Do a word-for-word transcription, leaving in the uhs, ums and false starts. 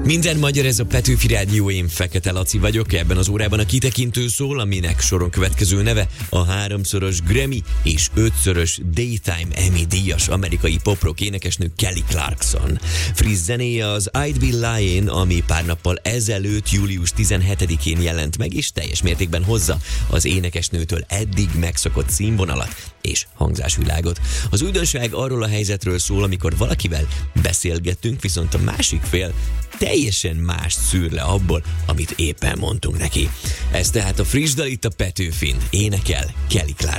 Minden magyar, ez a Petőfi Rádió, én Fekete Laci vagyok. Ebben az órában a kitekintő szól, aminek soron következő neve a háromszoros Grammy és ötszörös Daytime Emmy díjas amerikai pop-rock énekesnő Kelly Clarkson. Friss zenéje az I'd Be Lying, ami pár nappal ezelőtt, július tizenhetedikén jelent meg, és teljes mértékben hozza az énekesnőtől eddig megszokott színvonalat és hangzásvilágot. Az újdonság arról a helyzetről szól, amikor valakivel beszélgettünk, viszont a másik fél teljesen mást szűr le abból, amit éppen mondtunk neki. Ez tehát a friss dal itt a Petőfin. Énekel Kelly Clarkson.